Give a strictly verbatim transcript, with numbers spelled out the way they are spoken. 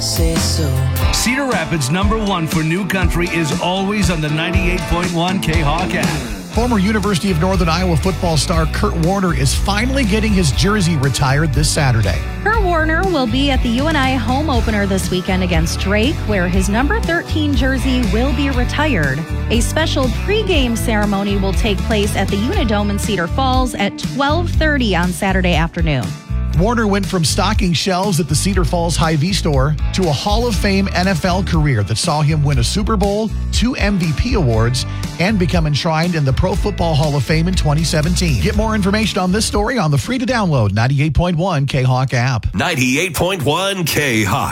say so. Cedar Rapids number one for new country is always on the ninety-eight point one K-Hawk app. Former University of Northern Iowa football star Kurt Warner is finally getting his jersey retired this Saturday. Kurt Warner will be at the U N I home opener this weekend against Drake, where his number thirteen jersey will be retired. A special pregame ceremony will take place at the Unidome in Cedar Falls at twelve thirty on Saturday afternoon. Warner went from stocking shelves at the Cedar Falls Hy-Vee store to a Hall of Fame N F L career that saw him win a Super Bowl, two M V P awards, and become enshrined in the Pro Football Hall of Fame in twenty seventeen. Get more information on this story on the free-to-download ninety-eight point one K-Hawk app. ninety-eight point one K-Hawk.